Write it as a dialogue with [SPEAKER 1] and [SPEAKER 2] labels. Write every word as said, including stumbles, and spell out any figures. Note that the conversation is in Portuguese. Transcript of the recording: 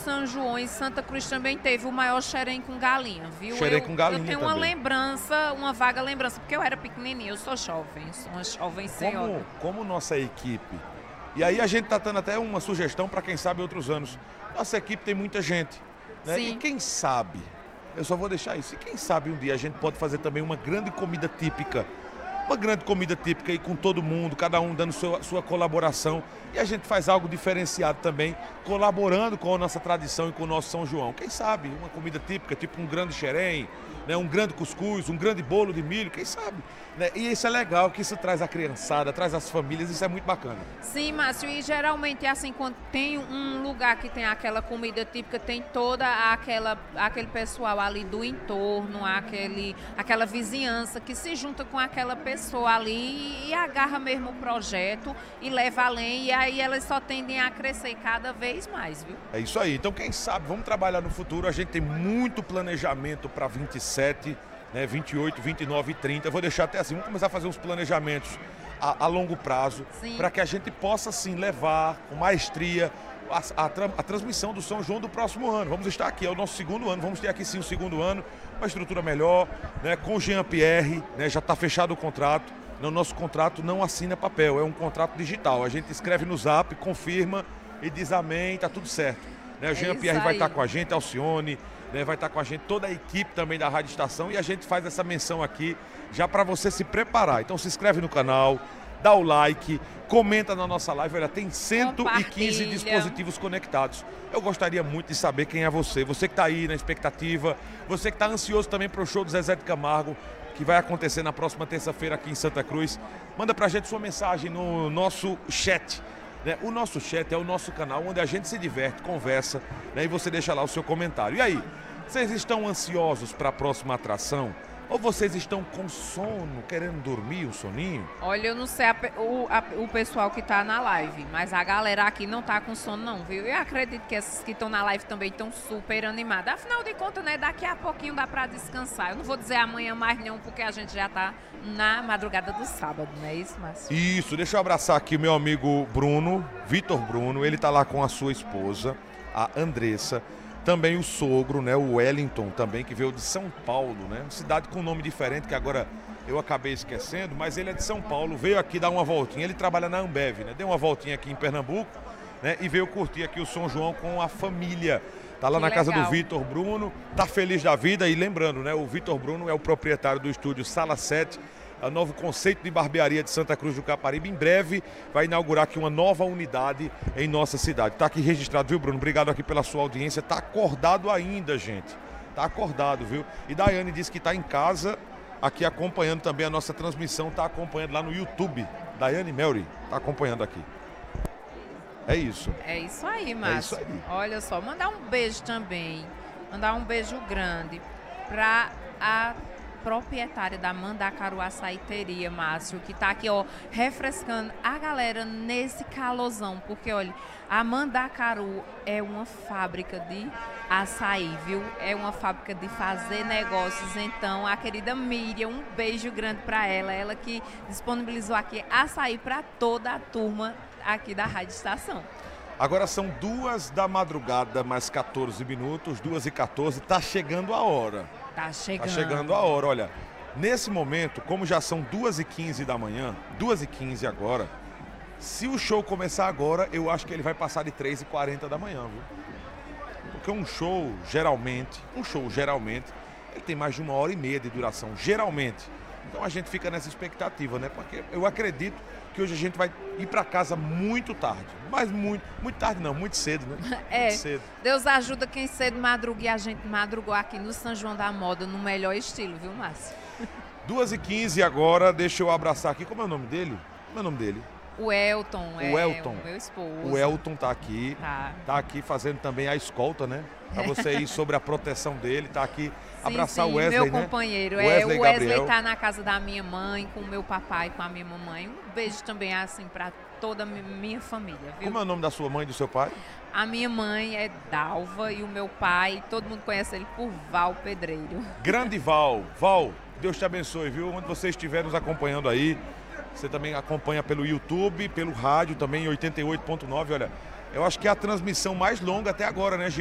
[SPEAKER 1] São João em Santa Cruz também teve o maior xerém com galinha, viu?
[SPEAKER 2] Xerém
[SPEAKER 1] eu,
[SPEAKER 2] com galinha
[SPEAKER 1] Eu tenho
[SPEAKER 2] também.
[SPEAKER 1] uma lembrança, uma vaga lembrança, porque eu era pequenininha, eu sou jovem, sou uma jovem senhora.
[SPEAKER 2] Como, como nossa equipe, e aí a gente está dando até uma sugestão para quem sabe outros anos, nossa equipe tem muita gente, né?
[SPEAKER 1] Sim.
[SPEAKER 2] E quem sabe, eu só vou deixar isso, e quem sabe um dia a gente pode fazer também uma grande comida típica, uma grande comida típica aí com todo mundo, cada um dando sua, sua colaboração, e a gente faz algo diferenciado também, colaborando com a nossa tradição e com o nosso São João. Quem sabe uma comida típica, tipo um grande xerém, né, um grande cuscuz, um grande bolo de milho, quem sabe? Né? E isso é legal, que isso traz a criançada, traz as famílias, isso é muito bacana.
[SPEAKER 1] Sim, Márcio, e geralmente assim, quando tem um lugar que tem aquela comida típica, tem toda aquela, aquele pessoal ali do entorno, aquele, aquela vizinhança que se junta com aquela pessoa ali e agarra mesmo o projeto e leva além, e aí elas só tendem a crescer cada vez mais, viu?
[SPEAKER 2] É isso aí, então quem sabe, vamos trabalhar no futuro, a gente tem muito planejamento para vinte e sete, né, vinte e oito, vinte e nove e trinta, eu vou deixar até assim, vamos começar a fazer uns planejamentos a, a longo prazo, para que a gente possa sim levar com maestria a, a, a transmissão do São João do próximo ano. Vamos estar aqui, é o nosso segundo ano, vamos ter aqui sim o segundo ano, uma estrutura melhor, né, com o Jean Pierre, né, já está fechado o contrato, o nosso contrato não assina papel, é um contrato digital, a gente escreve no Zap, confirma e diz amém, tá tudo certo. Né, o
[SPEAKER 1] É
[SPEAKER 2] Jean
[SPEAKER 1] isso
[SPEAKER 2] Pierre vai
[SPEAKER 1] aí.
[SPEAKER 2] estar com a gente, Alcione, né, vai estar com a gente, toda a equipe também da Rádio Estação, e a gente faz essa menção aqui já para você se preparar. Então se inscreve no canal, dá o like, comenta na nossa live, olha, tem cento e quinze
[SPEAKER 1] Compartilha.
[SPEAKER 2] dispositivos conectados. Eu gostaria muito de saber quem é você, você que está aí na expectativa, você que está ansioso também para o show do Zezé de Camargo, que vai acontecer na próxima terça-feira aqui em Santa Cruz. Manda pra gente sua mensagem no nosso chat. Né? O nosso chat é o nosso canal onde a gente se diverte, conversa, né? E você deixa lá o seu comentário. E aí, vocês estão ansiosos para a próxima atração? Ou vocês estão com sono, querendo dormir, um soninho?
[SPEAKER 1] Olha, eu não sei a pe- o, a- o pessoal que tá na live, mas a galera aqui não tá com sono não, viu? Eu acredito que esses que estão na live também estão super animadas. Afinal de contas, né, daqui a pouquinho dá pra descansar. Eu não vou dizer amanhã mais não, porque a gente já tá na madrugada do sábado, não é isso, Márcio?
[SPEAKER 2] Isso, deixa eu abraçar aqui meu amigo Bruno, Vitor Bruno, ele tá lá com a sua esposa, a Andressa. Também o sogro, né, o Wellington, também, que veio de São Paulo, né? Cidade com nome diferente, que agora eu acabei esquecendo, mas ele é de São Paulo, veio aqui dar uma voltinha. Ele trabalha na Ambev, né? Deu uma voltinha aqui em Pernambuco, né? E veio curtir aqui o São João com a família. Tá lá
[SPEAKER 1] Que
[SPEAKER 2] na casa do
[SPEAKER 1] legal.
[SPEAKER 2] Vitor Bruno, tá feliz da vida. E lembrando, né, o Vitor Bruno é o proprietário do estúdio Sala sete, é o novo conceito de barbearia de Santa Cruz do Caparibe. Em breve vai inaugurar aqui uma nova unidade em nossa cidade. Tá aqui registrado, viu, Bruno? Obrigado aqui pela sua audiência. Tá acordado ainda, gente. Tá acordado, viu? E Daiane disse que tá em casa aqui acompanhando também a nossa transmissão, tá acompanhando lá no YouTube. Daiane Melry tá acompanhando aqui. É isso.
[SPEAKER 1] É isso aí, Márcio.
[SPEAKER 2] isso aí.
[SPEAKER 1] Olha só, mandar um beijo também, mandar um beijo grande para a proprietária da Mandacaru Açaiteria, Márcio, que tá aqui, ó, refrescando a galera nesse calosão, porque, olha, a Mandacaru é uma fábrica de açaí, viu? É uma fábrica de fazer negócios, então, a querida Miriam, um beijo grande para ela, ela que disponibilizou aqui açaí para toda a turma aqui da Rádio Estação.
[SPEAKER 2] Agora são duas da madrugada, mais quatorze minutos, duas e quatorze, tá chegando a hora.
[SPEAKER 1] Tá chegando.
[SPEAKER 2] Tá chegando a hora, olha. Nesse momento, como já são duas e quinze da manhã, duas e quinze agora, se o show começar agora, eu acho que ele vai passar de três e quarenta da manhã, viu? Porque um show, geralmente, um show geralmente, ele tem mais de uma hora e meia de duração, geralmente. Então a gente fica nessa expectativa, né? Porque eu acredito que hoje a gente vai ir para casa muito tarde. Mas muito, muito tarde não, muito cedo, né?
[SPEAKER 1] É,
[SPEAKER 2] Muito cedo.
[SPEAKER 1] Deus ajuda quem cedo madruga, e a gente madrugou aqui no São João da Moda, no melhor estilo, viu, Márcio?
[SPEAKER 2] duas e quinze agora, deixa eu abraçar aqui. Como é o nome dele? Como é o nome dele?
[SPEAKER 1] O Elton,
[SPEAKER 2] O
[SPEAKER 1] é
[SPEAKER 2] Elton.
[SPEAKER 1] o meu esposo.
[SPEAKER 2] O Elton tá aqui.
[SPEAKER 1] Tá.
[SPEAKER 2] Tá aqui fazendo também a escolta, né? Pra você ir sobre a proteção dele, tá aqui
[SPEAKER 1] Sim,
[SPEAKER 2] abraçar
[SPEAKER 1] sim,
[SPEAKER 2] o Wesley,
[SPEAKER 1] meu
[SPEAKER 2] né?
[SPEAKER 1] companheiro.
[SPEAKER 2] Wesley
[SPEAKER 1] é, o Wesley
[SPEAKER 2] Gabriel.
[SPEAKER 1] tá na casa da minha mãe, com o meu papai, com a minha mamãe. Um beijo também, assim, pra toda a mi- minha família, viu?
[SPEAKER 2] Como é o nome da sua mãe e do seu pai?
[SPEAKER 1] A minha mãe é Dalva e o meu pai, todo mundo conhece ele por Val Pedreiro.
[SPEAKER 2] Grande Val. Val, Deus te abençoe, viu? Onde você estiver nos acompanhando aí, você também acompanha pelo YouTube, pelo rádio também, em oitenta e oito ponto nove. Olha, eu acho que é a transmissão mais longa até agora, né, gente?